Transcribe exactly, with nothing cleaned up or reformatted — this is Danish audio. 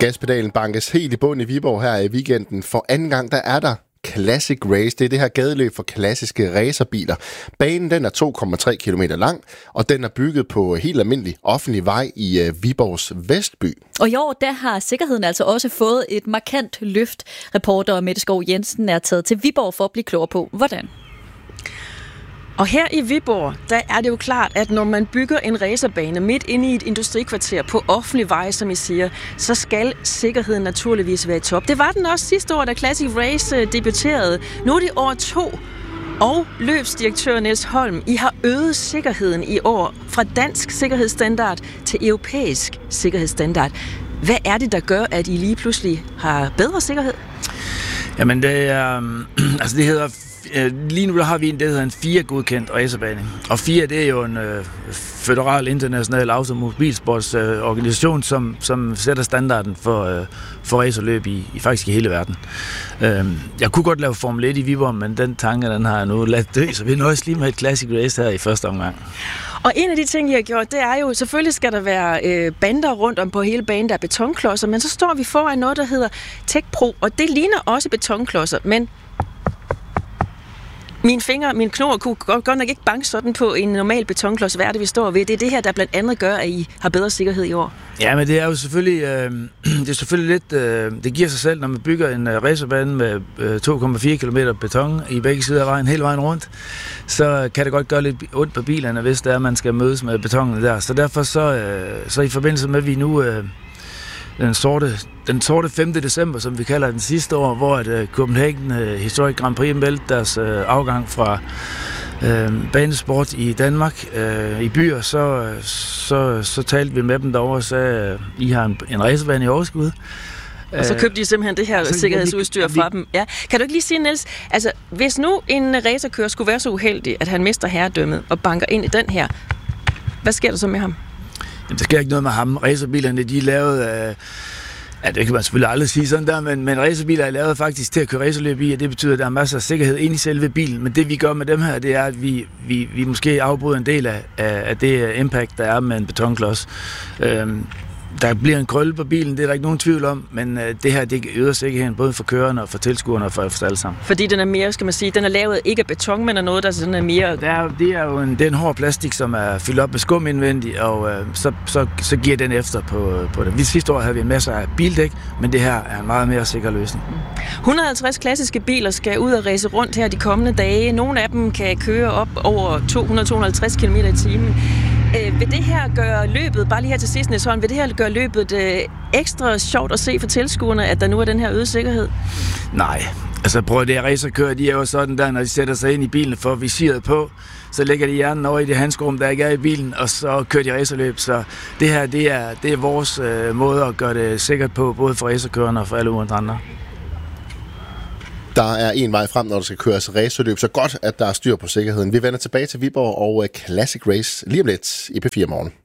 Gaspedalen bankes helt i bund i Viborg her i weekenden. For anden gang, der er der Classic Race. Det er det her gadeløb for klassiske racerbiler. Banen den er to komma tre kilometer lang, og den er bygget på helt almindelig offentlig vej i uh, Viborgs Vestby. Og i år, der har sikkerheden altså også fået et markant løft. Reporter Mette Skov Jensen er taget til Viborg for at blive klogere på, hvordan. Og her i Viborg, der er det jo klart, at når man bygger en racerbane midt inde i et industrikvarter på offentlig vej, som I siger, så skal sikkerheden naturligvis være i top. Det var den også sidste år, da Classic Race debuterede. Nu er det år to, og løbsdirektør Niels Holm, I har øget sikkerheden i år fra dansk sikkerhedsstandard til europæisk sikkerhedsstandard. Hvad er det, der gør, at I lige pludselig har bedre sikkerhed? Jamen det er, altså det hedder, lige nu har vi en, det hedder en fire godkendt racerbane. Og fire, det er jo en øh, føderal international automobilsportsorganisation, øh, som, som sætter standarden for, øh, for racerløb i, i faktisk i hele verden. Øh, jeg kunne godt lave Formel et i Viborg, men den tanke, den har jeg nu ladt dø, så vi nøjes lige med et Classic Race her i første omgang. Og en af de ting, I har gjort, det er jo, selvfølgelig skal der være øh, bander rundt om på hele banen, der er betonklodser, men så står vi foran noget, der hedder TechPro, og det ligner også betonklodser, men Mine fingre, mine knor kunne godt, godt nok ikke banke sådan på en normal betonklods. Hvad er det, vi står ved? Det er det her, der blandt andet gør, at I har bedre sikkerhed i år. Ja, men det er jo selvfølgelig, øh, det er selvfølgelig lidt, øh, det giver sig selv, når man bygger en uh, racerbane med øh, to komma fire kilometer beton i begge sider af vejen, hele vejen rundt, så kan det godt gøre lidt ondt på bilerne, hvis det er, at man skal mødes med betonene der. Så derfor så, øh, så i forbindelse med, at vi nu øh, den sorte, den sorte femte december, som vi kalder den sidste år, hvor at, uh, Copenhagen uh, Historic Grand Prix meldte deres uh, afgang fra uh, banesport i Danmark uh, i byer, så, så, så talte vi med dem derovre og sagde, uh, I har en, en racerbane i overskud. Og så købte de simpelthen det her sikkerhedsudstyr fra dem. Ja. Kan du ikke lige sige, Niels, altså hvis nu en racerkører skulle være så uheldig, at han mister herredømmet og banker ind i den her, hvad sker der så med ham? Jamen, der sker ikke noget med ham. Racerbilerne, de er lavet af, ja, det kan man selvfølgelig aldrig sige sådan der, men, men racerbiler er lavet faktisk til at køre racerløb i, og det betyder, at der er masser af sikkerhed inde i selve bilen. Men det vi gør med dem her, det er, at vi, vi, vi måske afbryder en del af, af det impact, der er med en betonklods. Øhm, Der bliver en krølle på bilen, det er der ikke nogen tvivl om, men øh, det her, det øger sikkerheden både for kørerne og for tilskuerne og for os alle sammen. Fordi den er mere, skal man sige, den er lavet ikke af beton, men af noget, der sådan er mere... Det er, det er jo en, det er en hård plastik, som er fyldt op med skum indvendigt, og øh, så, så, så giver den efter på, på det. Vi sidste år havde vi en masse af bildæk, men det her er en meget mere sikker løsning. et hundrede og halvtreds klassiske biler skal ud og race rundt her de kommende dage. Nogle af dem kan køre op over to hundrede til to hundrede og halvtreds kilometer i timen. Øh, vil det her gøre løbet, bare lige her til sidst, Niels Holm, vil det her gøre løbet øh, ekstra sjovt at se for tilskuerne, at der nu er den her øget sikkerhed? Nej, altså prøv at det her racerkører, de er jo sådan der, når de sætter sig ind i bilen for visiret på, så lægger de hjernen over i det handskerum, der ikke er i bilen, og så kører de racerløb. Så det her, det er, det er vores øh, måde at gøre det sikkert på, både for racerkørerne og for alle ugens andre. Der er en vej frem, når der skal køres racerløb, så godt, at der er styr på sikkerheden. Vi vender tilbage til Viborg og Classic Race lige om lidt i P fire Morgen.